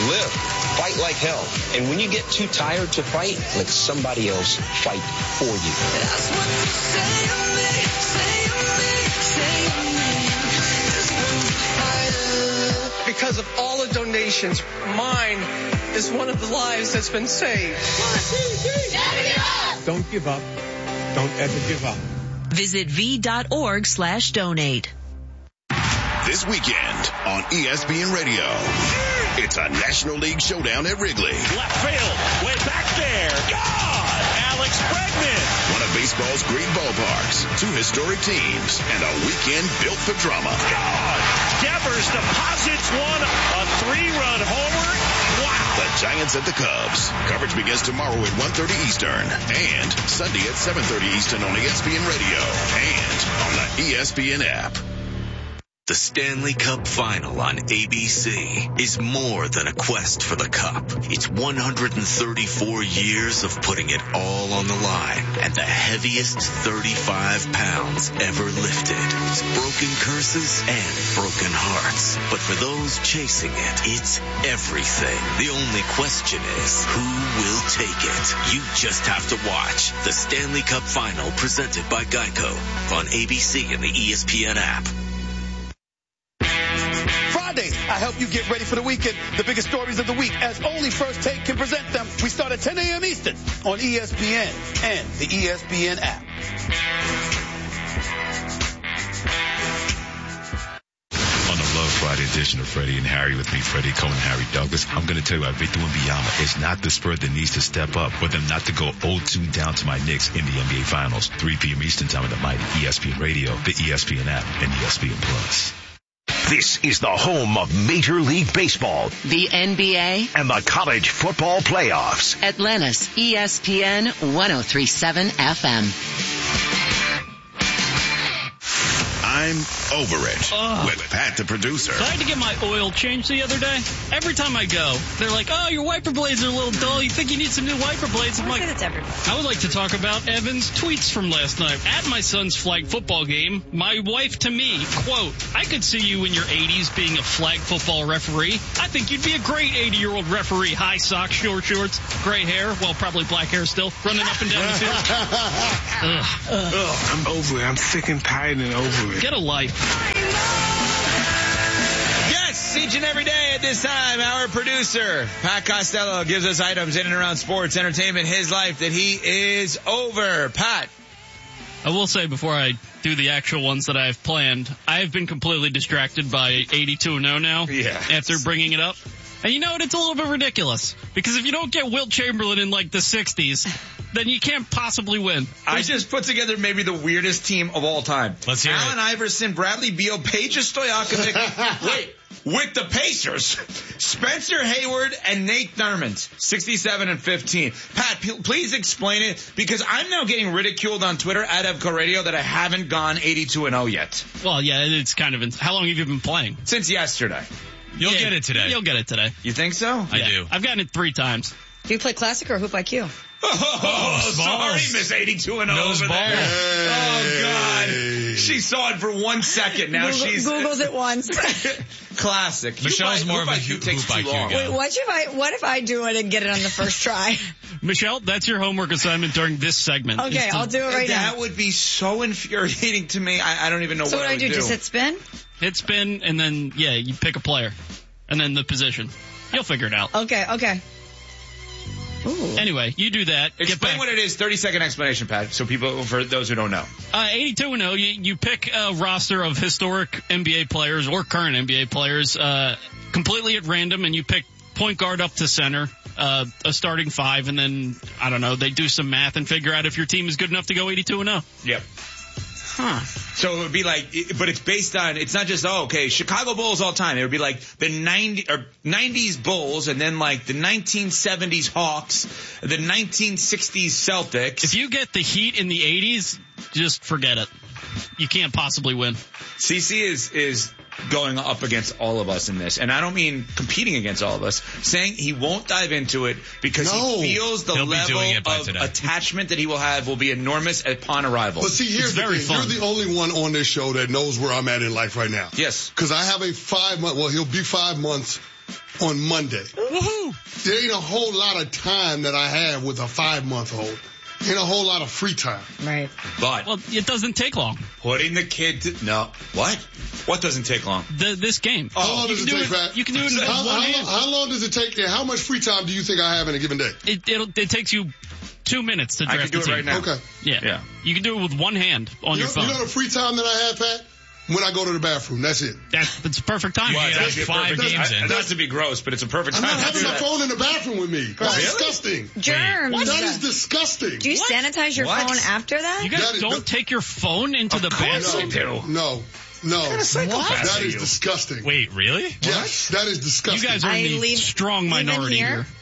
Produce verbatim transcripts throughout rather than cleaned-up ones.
live. Fight like hell. And when you get too tired to fight, let somebody else fight for you. That's what you say to me, say to me, say to me. Because of all the donations, mine is one of the lives that's been saved. One, two, three. Never give up. Don't give up. Don't ever give up. Visit v.org slash donate. This weekend on E S P N Radio, it's a National League showdown at Wrigley. Left field, way back there. God! Alex Bregman. One of baseball's great ballparks, two historic teams, and a weekend built for drama. God! Devers deposits one, a three-run homer. Wow! The Giants at the Cubs. Coverage begins tomorrow at one thirty Eastern and Sunday at seven thirty Eastern on E S P N Radio and on the E S P N app. The Stanley Cup Final on A B C is more than a quest for the cup. It's one hundred thirty-four years of putting it all on the line and the heaviest thirty-five pounds ever lifted. It's broken curses and broken hearts. But for those chasing it, it's everything. The only question is, who will take it? You just have to watch the Stanley Cup Final presented by Geico on A B C and the E S P N app. I help you get ready for the weekend. The biggest stories of the week, as only First Take can present them. We start at ten a.m. Eastern on E S P N and the E S P N app. On the Love Friday edition of Freddie and Harry with me, Freddie Cohen and Harry Douglas, I'm going to tell you about Victor Wembanyama. It's not the Spurs that needs to step up for them not to go oh two down to my Knicks in the N B A Finals. three p.m. Eastern time on the mighty E S P N Radio, the E S P N app, and E S P N Plus. This is the home of Major League Baseball, the N B A, and the college football playoffs. Atlanta's E S P N one oh three point seven F M. I'm over it Ugh. with Pat the producer. I had to get my oil changed the other day. Every time I go, they're like, oh, your wiper blades are a little dull. You think you need some new wiper blades? I'm like, I would like to talk about Evan's tweets from last night. At my son's flag football game, my wife to me, quote, I could see you in your eighties being a flag football referee. I think you'd be a great eighty-year-old referee. High socks, short shorts, gray hair, well, probably black hair still, running up and down the field. Ugh. Ugh. I'm over it. I'm sick and tired and over it. Get a life. Yes, each and every day at this time, our producer, Pat Costello, gives us items in and around sports, entertainment, his life that he is over. Pat. I will say before I do the actual ones that I have planned, I have been completely distracted by eighty-two and oh now yeah. after bringing it up. And you know what? It's a little bit ridiculous. Because if you don't get Wilt Chamberlain in like the sixties, then you can't possibly win. I just put together maybe the weirdest team of all time. Let's hear Allen it. Iverson, Bradley Beal, Peja Stojakovic. Wait, with the Pacers, Spencer Hayward and Nate Thurmond, sixty-seven and fifteen. Pat, p- please explain it, because I'm now getting ridiculed on Twitter at Evco Radio that I haven't gone eighty-two and oh yet. Well, yeah, it's kind of. Ins- How long have you been playing? Since yesterday. You'll yeah, get it today. You'll get it today. You think so? I yeah. do. I've gotten it three times. Do you play Classic or Hoop I Q? Oh, oh sorry, Miss eighty-two and oh Nose over ball. there. Hey. Oh, God. She saw it for one second. Now Google, she's... Googles it once. Classic. Michelle's Hoop more of a Hoop hoop takes I too Q long. guy. Wait, what if I, what if I do it and get it on the first try? Michelle, that's your homework assignment during this segment. Okay, to, I'll do it right that now. That would be so infuriating to me. I, I don't even know so what, what I would do. do. Just hit spin? Hit spin, and then, yeah, you pick a player. And then the position. You'll figure it out. Okay, okay. Ooh. Anyway, you do that. Explain get back. what it is. thirty second explanation, Pat, so people, for those who don't know. Uh, eighty-two and oh, you, you pick a roster of historic N B A players or current N B A players, uh, completely at random, and you pick point guard up to center, uh, a starting five, and then, I don't know, they do some math and figure out if your team is good enough to go eighty-two and oh. Yep. Huh. So it would be like, but it's based on, it's not just, oh, okay, Chicago Bulls all time. It would be like the ninety or nineties Bulls, and then like the nineteen seventies Hawks, the nineteen sixties Celtics. If you get the Heat in the eighties, just forget it. You can't possibly win. C C is, is going up against all of us in this. And I don't mean competing against all of us, saying he won't dive into it because no. he feels the He'll level of today. attachment that he will have will be enormous upon arrival. But see, here's it's the very thing. fun. You're the only one on this show that knows where I'm at in life right now. Yes. Because I have a five month, well, he'll be five months on Monday. Woohoo! There ain't a whole lot of time that I have with a five-month-old. Ain't a whole lot of free time. Right. But Well, it doesn't take long. putting the kid to, no, what? What doesn't take long? The, this game. How long you does can it do take, Pat? You can do it in how, one how, hand. how long does it take, and how much free time do you think I have in a given day? It, it'll, it takes you two minutes to I draft can do the it team. right now. Okay. Yeah. Yeah. You can do it with one hand on You your know, phone. you know the free time that I have, Pat? When I go to the bathroom. That's it. That's, that's perfect time. Well, Yeah, it's actually a five perfect- games I- in. Not to be gross, but it's a perfect I'm time not to having do my that. phone in the bathroom with me. That's Really? disgusting. Germs. That is disgusting. Do you What? sanitize your What? phone after that? You guys That is- don't that- take your phone into the course bathroom? I do. No. No. What kind of psychopath That are is you? disgusting. Wait, really? Yes, that is disgusting. You guys are I in the leave- strong Even minority here, here.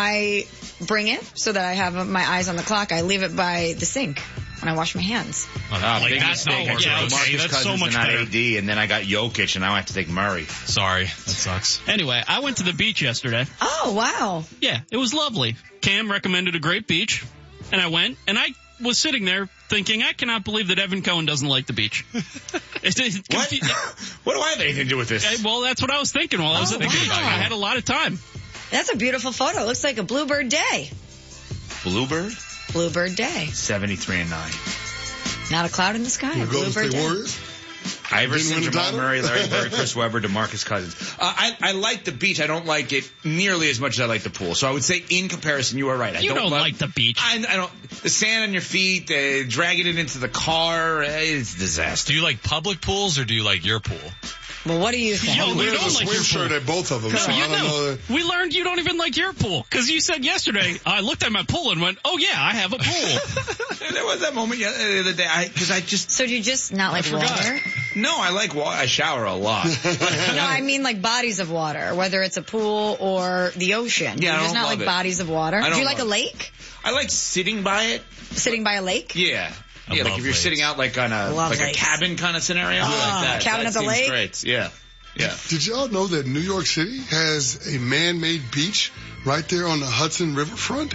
I bring it so that I have my eyes on the clock. I leave it by the sink when I wash my hands. Ah, like, big that's not mistake. I yeah, took okay, DeMarcus that's so Cousins much and not better. A D, and then I got Jokic, and now I have to take Murray. Sorry, that sucks. Anyway, I went to the beach yesterday. Oh, wow. Yeah, it was lovely. Cam recommended a great beach, and I went, and I was sitting there thinking, I cannot believe that Evan Cohen doesn't like the beach. It's, it's What? confu- What do I have anything to do with this? Uh, Well, that's what I was thinking while I was Oh, at the beach. wow. I had a lot of time. That's a beautiful photo. It looks like a bluebird day. Bluebird? Bluebird day. seventy-three and nine. Not a cloud in the sky. The Golden Bluebird State day. Warriors? Iverson, Didn't win the Jamal title? Murray, Larry Bird, Chris Webber, DeMarcus Cousins. Uh, I, I like the beach. I don't like it nearly as much as I like the pool. So I would say in comparison, you are right. I You don't, don't love, like the beach. I, I don't. The sand on your feet, uh, dragging it into the car, uh, it's a disaster. Do you like public pools or do you like your pool? Well, what do you think? Yo, I you wear the don't like swim your shirt pool. at both of them, so You I don't know. know. That, We learned you don't even like your pool because you said yesterday. I looked at my pool and went, "Oh yeah, I have a pool." There was that moment yeah, the other day because I, I just So do you just not like forgot. water? no, I like water. I shower a lot. No, I mean like bodies of water, whether it's a pool or the ocean. Yeah, I you just don't not love like it. bodies of water. I Do don't you like a love it. lake? I like sitting by it. Sitting by a lake? Yeah. I yeah, like love if you're lakes. sitting out like on a Love like lakes. a cabin kind of scenario, I Oh, like that. cabin that at the seems lake? Great. Yeah. Yeah. Did y'all know that New York City has a man-made beach right there on the Hudson Riverfront?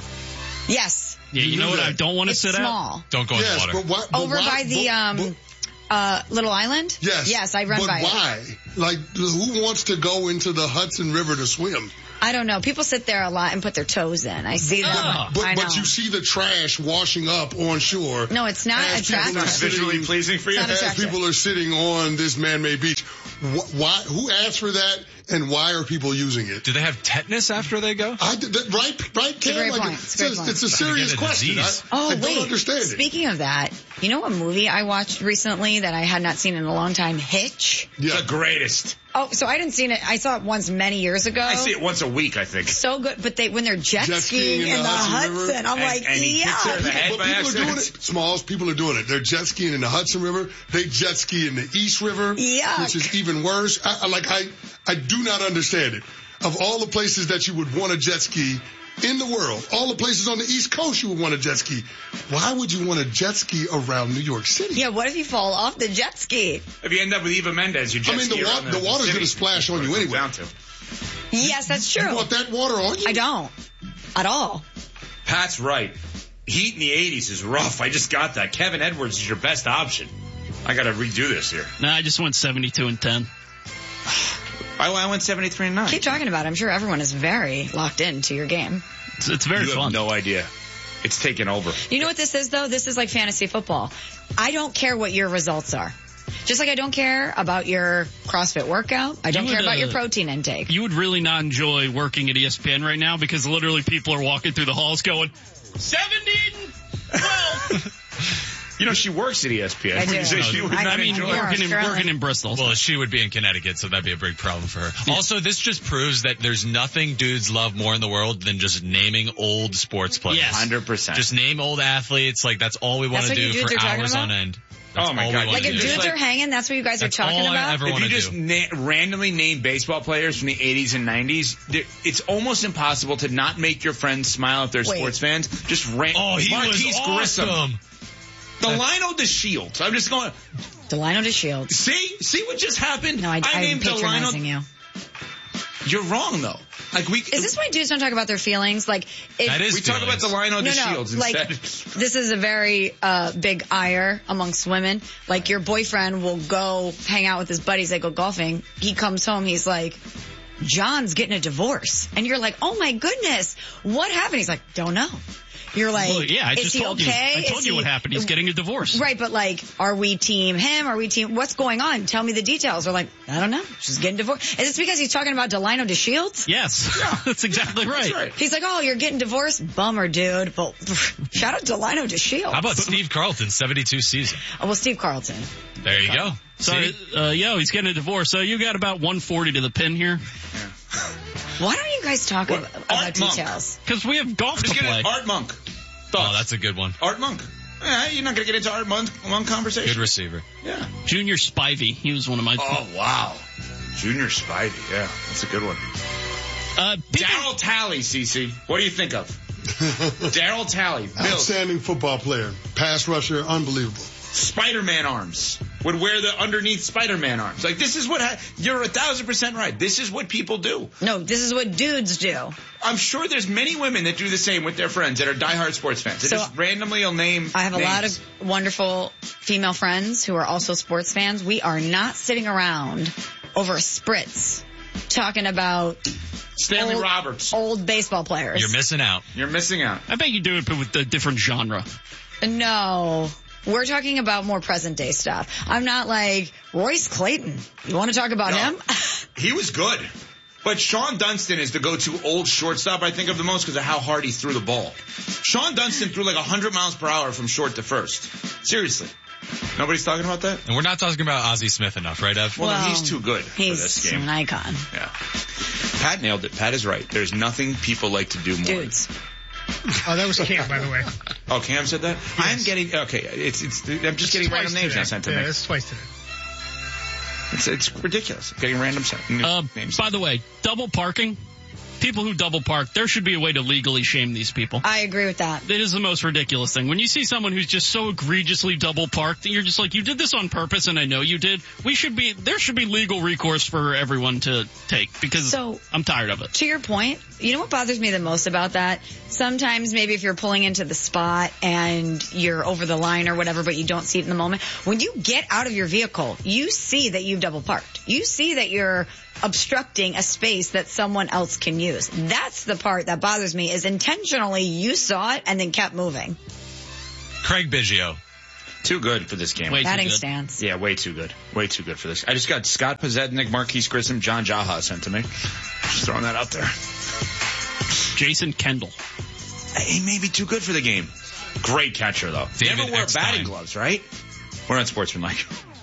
Yes. Yeah, you You know knew what? that. I don't want to It's sit small. out. Don't go in yes, the water. but why? But Over why, by the but- um but- uh Little Island? yes. Yes, I run but by it. why? Like, who wants to go into the Hudson River to swim? I don't know. People sit there a lot and put their toes in. I see them. Oh. But, I know. but you see the trash washing up on shore. No, it's not as people attractive. are It's sitting- Visually pleasing for you. It's not As attractive. people are sitting on this man-made beach. Wh- Why? Who asked for that? And why are people using it? Do they have tetanus after they go? I did that, right, right, Cam? a great Like, point. It's a great it's, point. it's a Trying to serious get a question. I, disease. Oh, I don't wait. understand it. Speaking of that, you know what movie I watched recently that I had not seen in a long time? Hitch. Yeah. The greatest. Oh, so I didn't see it. I saw it once many years ago. I see it once a week, I think. So good, but they when they're jet, Jet skiing skiing in the Hudson, River. I'm And- like, and he yeah. kicks her in the head But by people are doing accident. it. Smalls, people are doing it. They're jet skiing in the Hudson River. They jet ski in the East River, Yuck. which is even worse. I, I like I I do not understand it. Of all the places that you would want to jet ski in the world, all the places on the East Coast you would want to jet ski. Why would you want to jet ski around New York City? Yeah, what if you fall off the jet ski? If you end up with Eva Mendes, you jet I mean, the, ski wa- around the water's city. going to splash on you What it anyway. comes down to. Yes, that's You true. want that water on you? I don't. At all. Pat's right. Heat in the eighties is rough. I just got that. Kevin Edwards is your best option. I got to redo this here. Nah, I just went seventy-two and ten. I, I went seventy-three and nine. Keep talking about it. I'm sure everyone is very locked into your game. It's, it's very you fun. have no idea. It's taken over. You know what this is, though? This is like fantasy football. I don't care what your results are. Just like I don't care about your CrossFit workout. I don't You care would, about your uh, protein intake. You would really not enjoy working at E S P N right now because literally people are walking through the halls going, seventeen, twelve. You know, she works at E S P N. I do. So she would I not mean, enjoy you're it. working, in, Australian. working in Bristol. Well, she would be in Connecticut, so that'd be a big problem for her. Also, this just proves that there's nothing dudes love more in the world than just naming old sports players. Yes. one hundred percent. Just name old athletes. Like, that's all we want That's to what you do dudes for are talking hours about? on end. That's Oh, my all God. we want Like to if do. Just dudes like- are hanging, that's what you guys That's are talking all I about? ever If want you to just do. na- randomly name baseball players from the eighties and nineties, there- it's almost impossible to not make your friends smile if they're Wait. sports fans. Just ran- Oh, he Marquise was Grissom. awesome. The Lionel DeShields. I'm just going, Delino DeShields. see? See what just happened? No, I, I I'm named the patronizing Lionel. you. You're wrong, though. Like we, Is this why dudes don't talk about their feelings? Like, if, That is we talk about the Lionel no, no, DeShields like, instead. this is a very uh, big ire amongst women. Like, your boyfriend will go hang out with his buddies. They go golfing. He comes home. He's like, John's getting a divorce. And you're like, oh my goodness, what happened? He's like, don't know. You're like, well, yeah, I is just he told okay? you. I told is you he, what happened. He's getting a divorce. Right, but like, are we team him? Are we team, what's going on? Tell me the details. We're like, I don't know. She's getting divorced. Is this because he's talking about Delino DeShields? Yes. Yeah. That's exactly right. That's right. He's like, oh, you're getting divorced? Bummer, dude. But shout out Delino DeShields. How about Steve Carlton, seventy-two season? Oh, well, Steve Carlton. There you go. So, uh, yo, he's getting a divorce. So you got about one forty to the pin here. Yeah. Why don't you guys talk What? about, Art about Monk. details? Because we have golf Just to get play. it. Art Monk. Oh, that's a good one. Art Monk. Yeah, you're not going to get into Art Monk, Monk conversation. Good receiver. Yeah. Junior Spivey. He was one of my. Oh, wow. Junior Spivey. Yeah, that's a good one. Uh, people- Daryl Talley, Cece. What do you think of? Daryl Talley. Bill. Outstanding football player. Pass rusher, unbelievable. Spider-Man arms. Would wear the underneath Spider-Man arms. Like, this is what, ha- you're a thousand percent right. This is what people do. No, this is what dudes do. I'm sure there's many women that do the same with their friends that are diehard sports fans. They So, just randomly will name I have a names. lot of wonderful female friends who are also sports fans. We are not sitting around over a spritz talking about Stanley old, Roberts. old baseball players. You're missing out. You're missing out. I bet you do it, but with a different genre. No. We're talking about more present day stuff. I'm not like, Royce Clayton. You want to talk about No. him? He was good. But Sean Dunston is the go-to old shortstop I think of the most because of how hard he threw the ball. Sean Dunston threw like one hundred miles per hour from short to first. Seriously. Nobody's talking about that? And we're not talking about Ozzie Smith enough, right, Ev? Well, Well, he's too good for He's this game. an icon. Yeah. Pat nailed it. Pat is right. There's nothing people like to do more. Dudes. Oh, that was Cam, by the way. Oh, Cam said that? I'm getting, okay, it's, it's, I'm just getting Twice random names today. now sent to yeah, me. it's twice today. It's, it's ridiculous. Getting random sent, new Uh, names. by the way, double parking. People who double park, there should be a way to legally shame these people. I agree with that. It is the most ridiculous thing. When you see someone who's just so egregiously double parked, that you're just like, you did this on purpose, and I know you did. We should be, there should be legal recourse for everyone to take because So- I'm tired of it. To your point, you know what bothers me the most about that? Sometimes maybe if you're pulling into the spot and you're over the line or whatever, but you don't see it in the moment, when you get out of your vehicle, you see that you've double parked. You see that you're obstructing a space that someone else can use. That's the part that bothers me is intentionally you saw it and then kept moving. Craig Biggio. Too good for this game. Way too Batting good. stance. Yeah, way too good. Way too good for this. I just got Scott Pozednik, Marquise Grissom, John Jaha sent to me. Just throwing that out there. Jason Kendall. He may be too good for the game. Great catcher, though. David Never wore Eckstein. batting gloves, right? We're not sportsmanlike.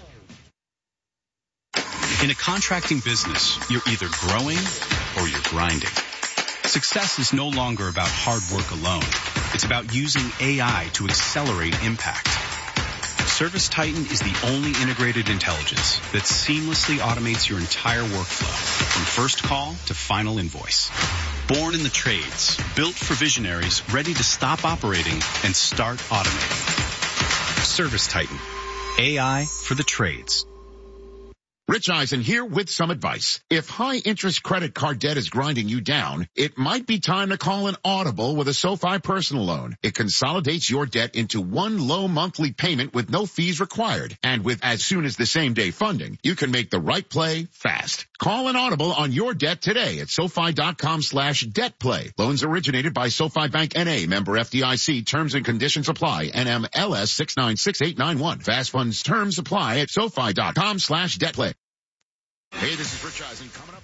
In a contracting business, you're either growing or you're grinding. Success is no longer about hard work alone. It's about using A I to accelerate impact. Service Titan is the only integrated intelligence that seamlessly automates your entire workflow from first call to final invoice. Born in the trades, built for visionaries ready to stop operating and start automating. Service Titan. A I for the trades. Rich Eisen here with some advice. If high interest credit card debt is grinding you down, it might be time to call an Audible with a SoFi personal loan. It consolidates your debt into one low monthly payment with no fees required. And with as soon as the same day funding, you can make the right play fast. Call an Audible on your debt today at SoFi.com slash debt play. Loans originated by SoFi Bank N A, member F D I C. Terms and conditions apply. N M L S six nine six eight nine one. Fast funds terms apply at SoFi.com slash debt play. Hey, this is Rich Eisen coming up.